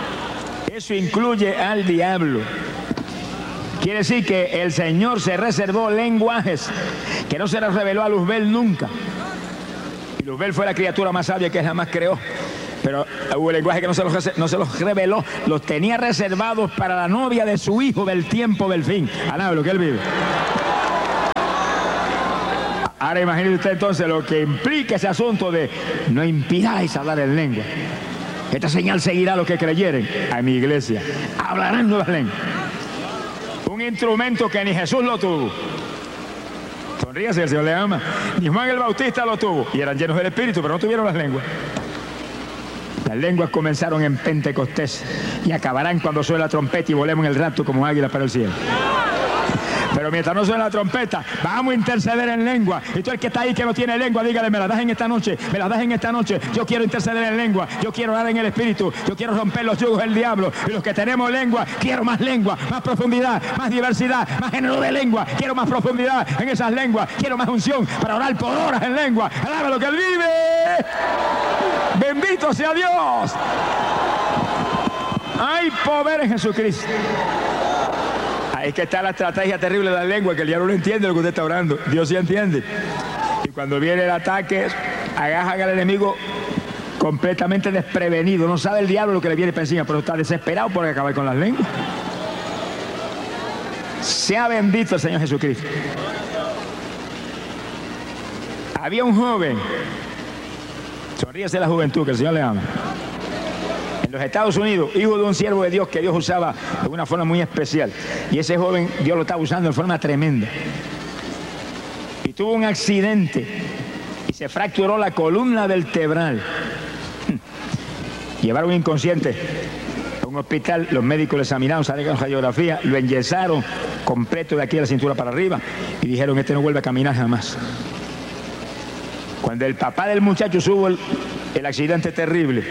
[SPEAKER 1] Eso incluye al diablo. Quiere decir que el Señor se reservó lenguajes que no se les reveló a Luzbel nunca. Y Luzbel fue la criatura más sabia que jamás creó. Pero hubo lenguaje que no se los reveló, los tenía reservados para la novia de su hijo del tiempo del fin. Alabe lo que él vive. Ahora imagínese usted entonces lo que implica ese asunto de no impidáis hablar en lengua. Esta señal seguirá a los que creyeren a mi iglesia. Hablarán nuevas lenguas. Un instrumento que ni Jesús lo tuvo. Sonríase, el Señor le ama. Ni Juan el Bautista lo tuvo. Y eran llenos del Espíritu, pero no tuvieron las lenguas. Las lenguas comenzaron en Pentecostés y acabarán cuando suene la trompeta y volemos en el rapto como águilas para el cielo. Pero mientras no suene la trompeta, vamos a interceder en lengua. Y tú el que está ahí que no tiene lengua, dígale, me las das en esta noche, me las das en esta noche. Yo quiero interceder en lengua, yo quiero orar en el Espíritu, yo quiero romper los yugos del diablo. Y los que tenemos lengua, quiero más lengua, más profundidad, más diversidad, más género de lengua. Quiero más profundidad en esas lenguas, quiero más unción para orar por horas en lengua. Alaba lo que Él vive. Bendito sea Dios. Hay poder en Jesucristo. Ahí es que está la estrategia terrible de la lengua, que el diablo no entiende lo que usted está orando. Dios sí entiende. Y cuando viene el ataque, agajan al enemigo completamente desprevenido. No sabe el diablo lo que le viene por encima, pero está desesperado por acabar con las lenguas. Sea bendito el Señor Jesucristo. Había un joven, sonríese la juventud, que el Señor le ama, en los Estados Unidos, hijo de un siervo de Dios que Dios usaba de una forma muy especial. Y ese joven Dios lo estaba usando de forma tremenda. Y tuvo un accidente y se fracturó la columna vertebral. Llevaron inconsciente a un hospital, los médicos le examinaron, sacaron radiografía, lo enyesaron completo de aquí de la cintura para arriba y dijeron, este no vuelve a caminar jamás. Cuando el papá del muchacho supo el accidente terrible,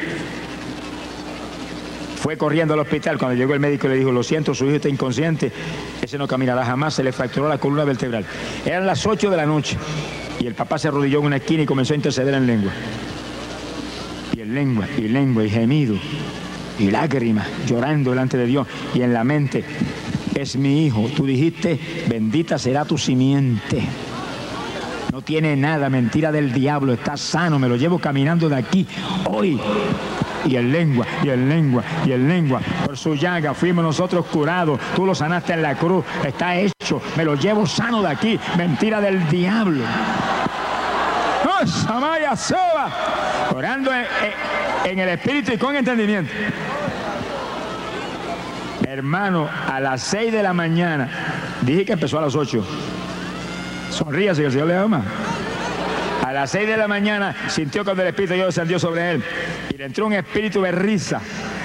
[SPEAKER 1] fue corriendo al hospital. Cuando llegó el médico le dijo, lo siento, su hijo está inconsciente, ese no caminará jamás, se le fracturó la columna vertebral. Eran las 8 de la noche y el papá se arrodilló en una esquina y comenzó a interceder en lengua. Y en lengua, y lengua, y gemido, y lágrimas, llorando delante de Dios. Y en la mente, es mi hijo, tú dijiste, bendita será tu simiente. No tiene nada, mentira del diablo, está sano, me lo llevo caminando de aquí hoy. Y en lengua, y en lengua, y en lengua. Por su llaga fuimos nosotros curados. Tú lo sanaste en la cruz. Está hecho. Me lo llevo sano de aquí. Mentira del diablo. ¡Oh, Samaya Soba! Orando en el espíritu y con entendimiento. Hermano, a las 6 de la mañana. Dije que empezó a las 8. Sonríase que el Señor le ama. A las 6 de la mañana sintió cuando el Espíritu de Dios descendió sobre él y le entró un espíritu de risa.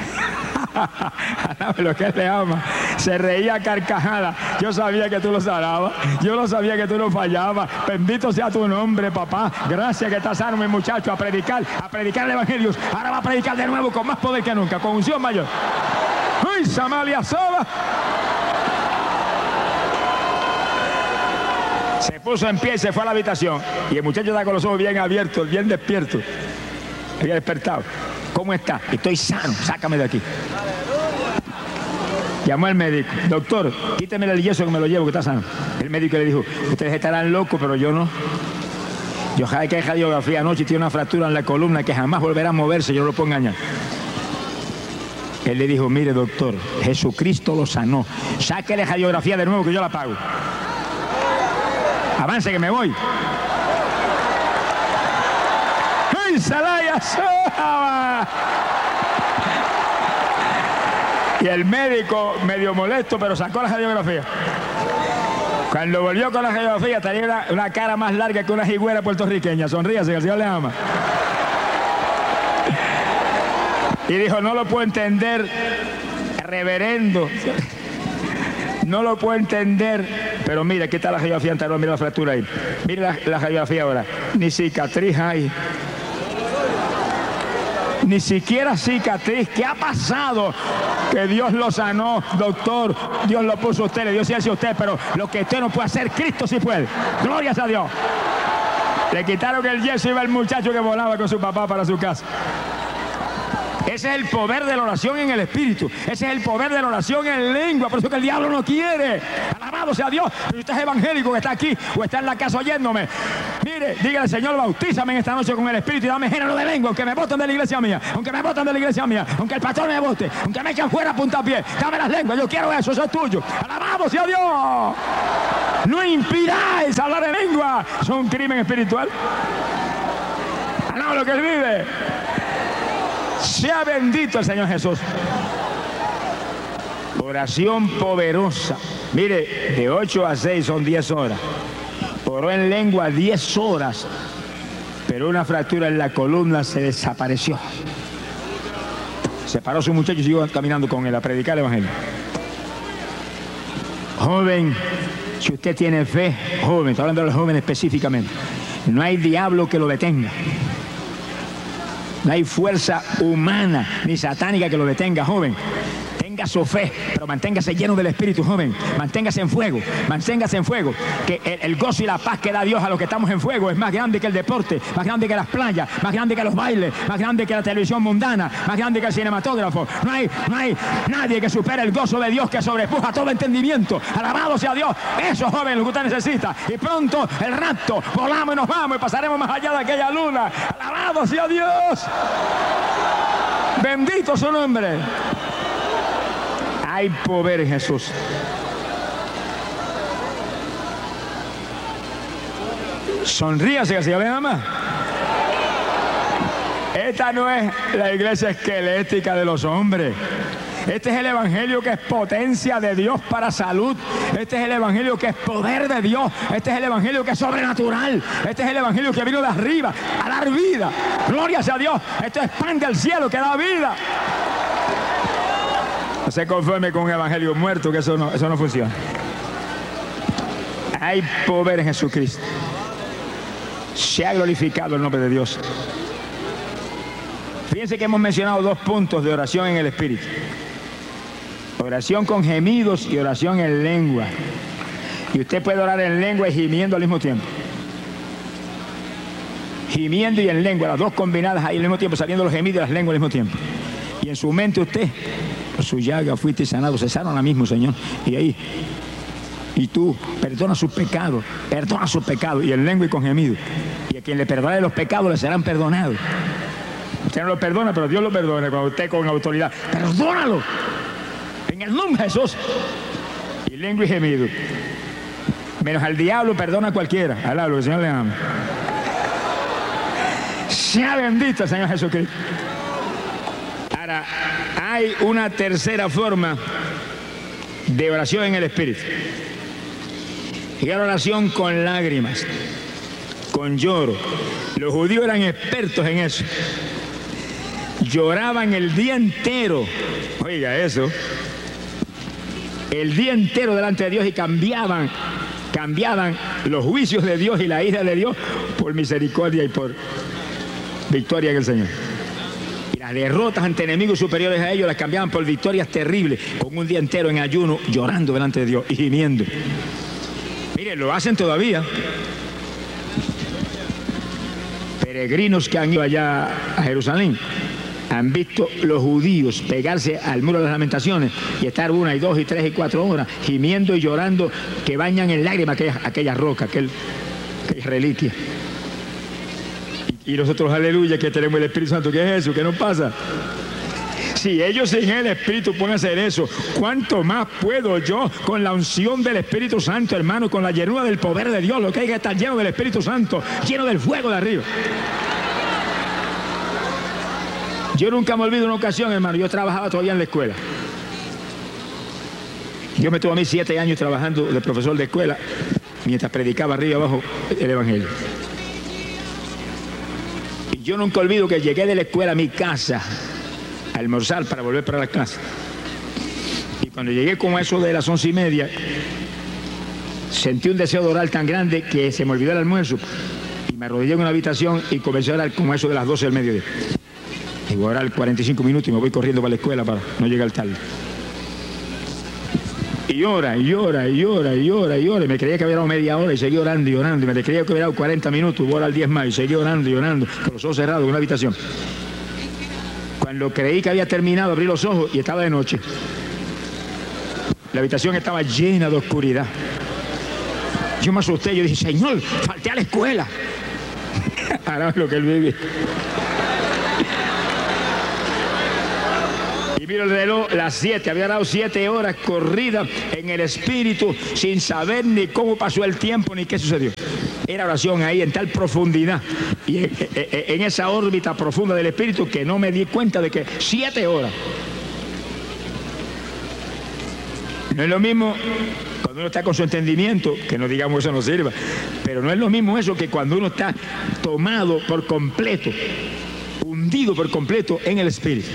[SPEAKER 1] Lo que él le ama. Se reía a carcajada. Yo sabía que tú lo sanabas. Yo no sabía que tú no fallabas. Bendito sea tu nombre, papá. Gracias que estás sano, mi muchacho, a predicar el Evangelio. Ahora va a predicar de nuevo con más poder que nunca, con unción mayor. ¡Uy, Samalia Soba! Se puso en pie y se fue a la habitación. Y el muchacho está con los ojos bien abiertos, bien despierto. Había despertado. ¿Cómo está? Estoy sano, sácame de aquí. Llamó al médico. Doctor, quíteme el yeso que me lo llevo, que está sano. El médico le dijo, ustedes estarán locos, pero yo no. Yo sabía que hay radiografía anoche y tiene una fractura en la columna que jamás volverá a moverse, yo no lo puedo engañar. Él le dijo, mire doctor, Jesucristo lo sanó. Sáquele radiografía de nuevo que yo la pago. Avance que me voy. ¡Ay, Salaya Soba! Y el médico, medio molesto, pero sacó la radiografía. Cuando volvió con la radiografía, tenía una cara más larga que una jigüera puertorriqueña. Sonríase, que el Señor le ama. Y dijo, no lo puedo entender, reverendo. No lo puedo entender. Pero mira, aquí está la radiografía anterior, mira la fractura ahí. Mira la radiografía ahora. Ni cicatriz hay. Ni siquiera cicatriz. ¿Qué ha pasado? Que Dios lo sanó, doctor. Dios lo puso a usted, le dio ciencia a usted, pero lo que usted no puede hacer, Cristo sí puede. Glorias a Dios. Le quitaron el yeso y iba el muchacho que volaba con su papá para su casa. Ese es el poder de la oración en el Espíritu. Ese es el poder de la oración en lengua. Por eso que el diablo no quiere. Alabado sea Dios. Si usted es evangélico que está aquí o está en la casa oyéndome, mire, dígale, Señor, bautízame en esta noche con el Espíritu y dame género de lengua, aunque me boten de la iglesia mía, aunque me boten de la iglesia mía, aunque el pastor me bote, aunque me echen fuera a puntapié, dame las lenguas, yo quiero eso es tuyo. Alabado sea Dios. No impidáis hablar en lengua. Es un crimen espiritual. Alaba lo que Él vive. Sea bendito el Señor Jesús. Oración poderosa. Mire, de 8 a 6 son 10 horas. Oró en lengua 10 horas, pero una fractura en la columna se desapareció. Se paró su muchacho y siguió caminando con él a predicar el evangelio. Joven, si usted tiene fe, joven, estoy hablando de los jóvenes específicamente, no hay diablo que lo detenga. No hay fuerza humana ni satánica que lo detenga, joven. Tenga su fe, pero manténgase lleno del Espíritu, joven. Manténgase en fuego, manténgase en fuego. Que el gozo y la paz que da Dios a los que estamos en fuego es más grande que el deporte, más grande que las playas, más grande que los bailes, más grande que la televisión mundana, más grande que el cinematógrafo. No hay nadie que supere el gozo de Dios que sobrepuja todo entendimiento. Alabado sea Dios. Eso, joven, lo que usted necesita. Y pronto el rapto, volamos y nos vamos y pasaremos más allá de aquella luna. Alabado sea Dios. Bendito su nombre. Hay poder en Jesús. Sonríase, que se llame mamá. Esta no es la iglesia esquelética de los hombres. Este es el evangelio que es potencia de Dios para salud. Este es el evangelio que es poder de Dios. Este es el evangelio que es sobrenatural. Este es el evangelio que vino de arriba a dar vida. Gloria sea a Dios. Esto es pan del cielo que da vida. No se conforme con un evangelio muerto, que eso no funciona. Hay poder en Jesucristo. Se ha glorificado el nombre de Dios. Fíjense que hemos mencionado 2 puntos de oración en el Espíritu. Oración con gemidos y oración en lengua. Y usted puede orar en lengua y gimiendo al mismo tiempo. Gimiendo y en lengua, las dos combinadas ahí al mismo tiempo, saliendo los gemidos y las lenguas al mismo tiempo. Y en su mente usted, por su llaga fuiste sanado, cesaron ahora mismo, Señor. Y ahí, y tú, perdona sus pecados, y en lengua y con gemido. Y a quien le perdone los pecados le serán perdonados. Usted no lo perdona, pero Dios lo perdona cuando usted con autoridad. Perdónalo. En el nombre de Jesús. Y lengua y gemido. Menos al diablo perdona a cualquiera. Alá, lo que el Señor le ama. Sea bendito el Señor Jesucristo. Ahora, hay una tercera forma de oración en el Espíritu. Y la oración con lágrimas, con lloro. Los judíos eran expertos en eso. Lloraban el día entero. Oiga eso. El día entero delante de Dios y cambiaban los juicios de Dios y la ira de Dios por misericordia y por victoria en el Señor. Y las derrotas ante enemigos superiores a ellos las cambiaban por victorias terribles, con un día entero en ayuno, llorando delante de Dios y gimiendo. Miren, lo hacen todavía. Peregrinos que han ido allá a Jerusalén han visto los judíos pegarse al muro de las lamentaciones y estar 1 y 2 y 3 y 4 horas gimiendo y llorando, que bañan en lágrimas aquella roca, aquella reliquia. Y nosotros, aleluya, que tenemos el Espíritu Santo. ¿Qué es eso? ¿Qué nos pasa? Si ellos sin el Espíritu pueden hacer eso, ¿cuánto más puedo yo con la unción del Espíritu Santo, hermano? Con la llenura del poder de Dios. Lo que hay que estar lleno del Espíritu Santo, lleno del fuego de arriba. Yo nunca me olvido una ocasión, hermano. Yo trabajaba todavía en la escuela. Yo me tuve a mí 7 años trabajando de profesor de escuela mientras predicaba arriba y abajo el Evangelio. Y yo nunca olvido que llegué de la escuela a mi casa a almorzar para volver para la casa. Y cuando llegué como eso de las 11:30, sentí un deseo de orar tan grande que se me olvidó el almuerzo. Y me arrodillé en una habitación y comencé a orar como eso de las 12 del mediodía. Y voy a orar 45 minutos y me voy corriendo para la escuela para no llegar tarde. Y llora, y llora, y llora, y llora, y llora. Y me creía que había dado media hora y seguí orando y orando. Y me creía que había dado 40 minutos y voy a orar 10 más y seguí orando y orando, con los ojos cerrados en una habitación. Cuando creí que había terminado, abrí los ojos y estaba de noche. La habitación estaba llena de oscuridad. Yo me asusté, yo dije, Señor, falté a la escuela. Ahora lo que él vive. Y miro el reloj, las 7, había dado 7 horas corridas en el espíritu, sin saber ni cómo pasó el tiempo, ni qué sucedió. Era oración ahí, en tal profundidad, y en esa órbita profunda del espíritu, que no me di cuenta de que 7 horas. No es lo mismo cuando uno está con su entendimiento, que no digamos eso no sirva, pero no es lo mismo eso que cuando uno está tomado por completo, hundido por completo en el espíritu.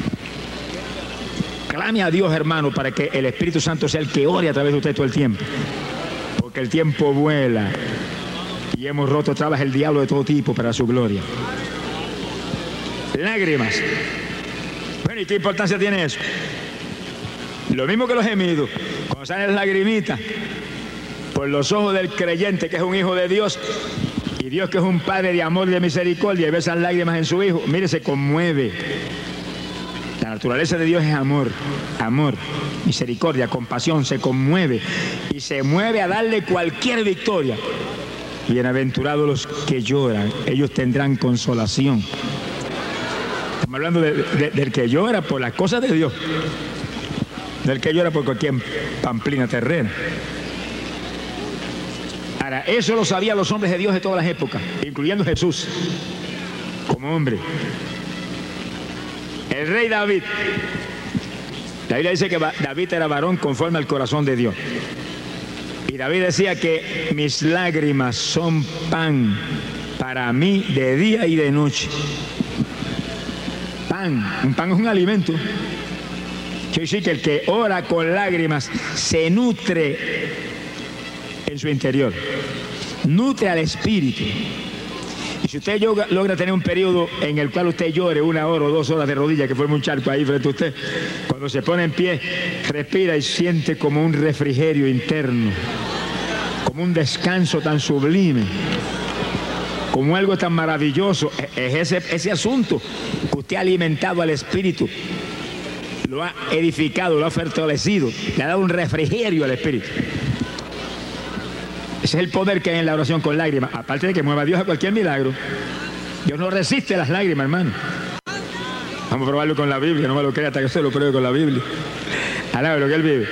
[SPEAKER 1] Clame a Dios, hermano, para que el Espíritu Santo sea el que ore a través de usted todo el tiempo, porque el tiempo vuela y hemos roto trabas el diablo de todo tipo para su gloria. Lágrimas. Bueno, ¿y qué importancia tiene eso? Lo mismo que los gemidos, cuando salen las lagrimitas por los ojos del creyente, que es un hijo de Dios, y Dios, que es un Padre de amor y de misericordia, y ve esas lágrimas en su hijo, mire, se conmueve. La naturaleza de Dios es amor, amor, misericordia, compasión, se conmueve y se mueve a darle cualquier victoria. Bienaventurados los que lloran, ellos tendrán consolación. Estamos hablando del que llora por las cosas de Dios, del que llora por cualquier pamplina terrena. Ahora, eso lo sabían los hombres de Dios de todas las épocas, incluyendo Jesús, como hombre. El rey David, la Biblia dice que David era varón conforme al corazón de Dios. Y David decía que mis lágrimas son pan para mí de día y de noche. Pan, un pan es un alimento. Quiere decir que el que ora con lágrimas se nutre en su interior, nutre al espíritu. Y si usted logra tener un periodo en el cual usted llore 1 hora o 2 horas de rodillas, que forma un charco ahí frente a usted, cuando se pone en pie, respira y siente como un refrigerio interno, como un descanso tan sublime, como algo tan maravilloso. Es ese asunto que usted ha alimentado al espíritu, lo ha edificado, lo ha fortalecido, le ha dado un refrigerio al espíritu. Ese es el poder que hay en la oración con lágrimas, aparte de que mueva a Dios a cualquier milagro. Dios no resiste las lágrimas, hermano. Vamos a probarlo con la Biblia, no me lo crea hasta que usted lo pruebe con la Biblia. Alabe lo que él vive.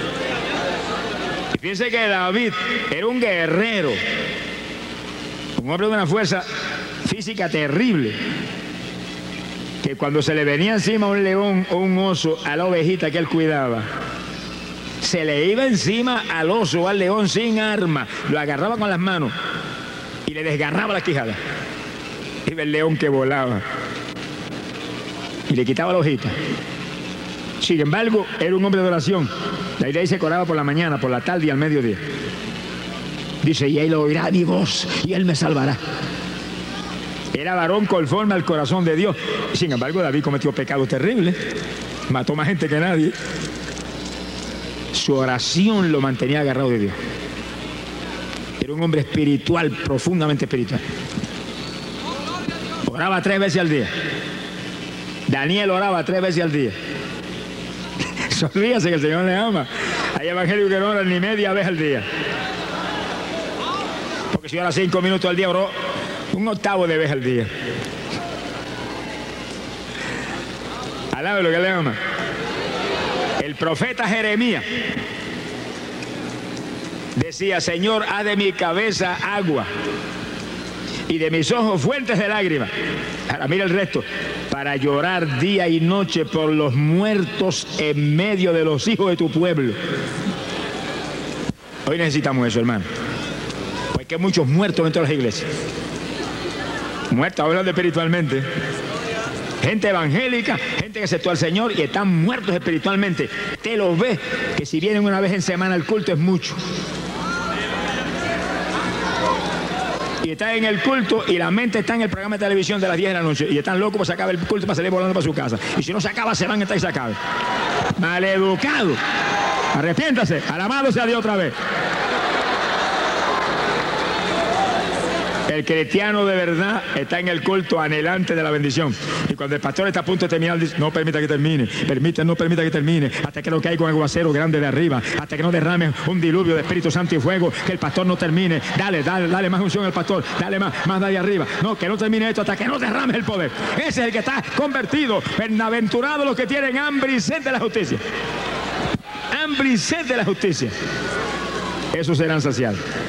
[SPEAKER 1] Y fíjense que David era un guerrero, un hombre de una fuerza física terrible, que cuando se le venía encima un león o un oso a la ovejita que él cuidaba, se le iba encima al oso o al león sin arma, lo agarraba con las manos y le desgarraba la quijada. Iba el león que volaba y le quitaba la hojita. Sin embargo, era un hombre de oración. La Biblia dice que oraba por la mañana, por la tarde y al mediodía. Dice, y él oirá mi voz y él me salvará. Era varón conforme al corazón de Dios. Sin embargo, David cometió pecados terribles, mató más gente que nadie. Su oración lo mantenía agarrado de Dios. Era un hombre espiritual, profundamente espiritual. Oraba 3 veces al día. Daniel oraba 3 veces al día. Sonríase que el Señor le ama. Hay evangélicos que no oran ni media vez al día. Porque si ora 5 minutos al día, oró 1/8 de vez al día. Alabe lo que le ama. El profeta Jeremías decía, Señor, haz de mi cabeza agua y de mis ojos fuentes de lágrimas. Ahora mira el resto. Para llorar día y noche por los muertos en medio de los hijos de tu pueblo. Hoy necesitamos eso, hermano. Porque hay muchos muertos dentro de las iglesias. Muertos hablando espiritualmente. Gente evangélica, gente que aceptó al Señor y están muertos espiritualmente. Usted los ve, que si vienen una vez en semana al culto es mucho. Y están en el culto y la mente está en el programa de televisión de las 10 de la noche. Y están locos para se acabe el culto para salir volando para su casa. Y si no se acaba, se van a estar y se acabe. Maleducado. Arrepiéntase. Alabado sea Dios otra vez. El cristiano de verdad está en el culto anhelante de la bendición. Y cuando el pastor está a punto de terminar, dice, no permita que termine, no permita que termine, hasta que no caiga un aguacero grande de arriba, hasta que no derrame un diluvio de Espíritu Santo y fuego, que el pastor no termine. Dale más unción al pastor, dale más de ahí arriba. No, que no termine esto hasta que no derrame el poder. Ese es el que está convertido. Bienaventurados los que tienen hambre y sed de la justicia. Hambre y sed de la justicia. Esos serán saciados.